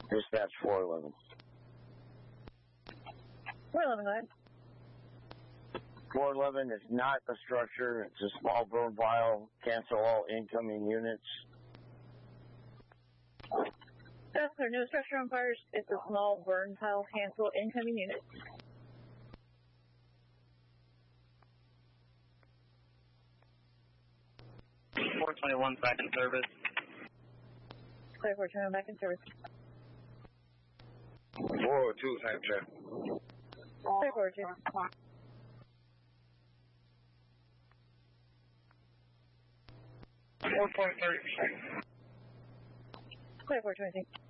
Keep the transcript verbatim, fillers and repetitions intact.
Dispatch four eleven. four eleven, go ahead. four eleven is not a structure. It's a small burn pile. Cancel all incoming units. That's clear. No structure on fire. It's a small burn pile. Cancel incoming units. four twenty-one back in service. Clear four twenty-one back in service. four oh two, time check. Clear four oh two. four point three percent. Clear four twenty-two.